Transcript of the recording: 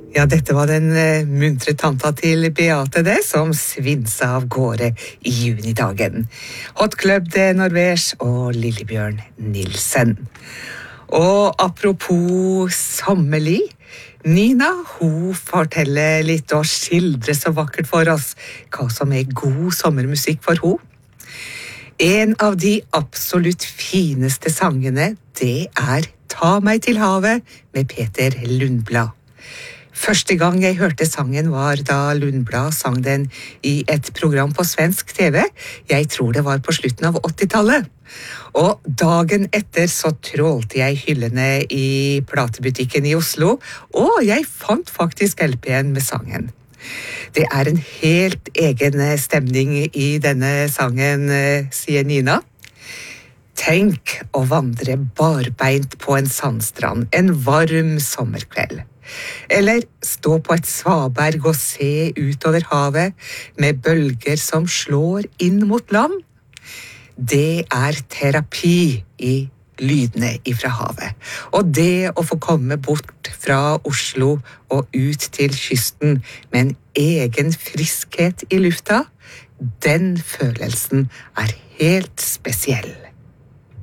Ja, dette var den muntre tanta til Beate det, som svinsa av gårde i junidagen. Hot Club de Norvège og Lillebjørn Nilsen. Og apropos sommerlig, Nina, hun forteller litt og skildrer så vakkert for oss hva som god sommermusikk for hun. En av de absolutt fineste sangene, det Ta meg til havet med Peter Lundblad. Første gang jeg hørte sangen var da Lundblad sang den i et program på svensk TV. Jeg tror det var på slutten av 80-tallet. Og dagen etter så trålte jeg hyllene i platebutikken i Oslo, og jeg fant faktisk LP-en med sangen. Det en helt egen stemning i denne sangen, sier Nina. Tenk å vandre barbeint på en sandstrand en varm sommerkveld. Eller stå på et svaberg og se utover havet med bølger som slår inn mot land. Det terapi i lydene ifra havet. Og det å få komme bort fra Oslo og ut til kysten med en egen friskhet i lufta, den følelsen helt spesiell.